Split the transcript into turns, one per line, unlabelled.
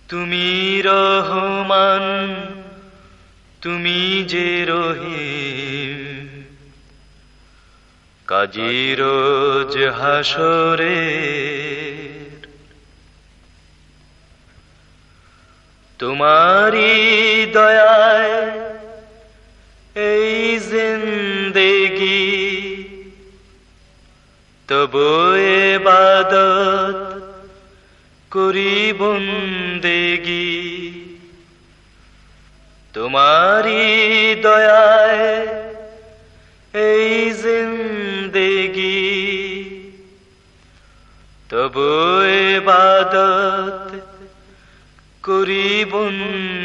তুমি রহমান, তুমি যে রহিম, কাজী রোজ হাসরে তোমারি দয়ায় এই জিন্দেগি, তবু ইবাদত করি বন্দেগি। তোমারি দয়ায় এই জিন্দেগি, তবু ইবাদত করি বন্দেগি।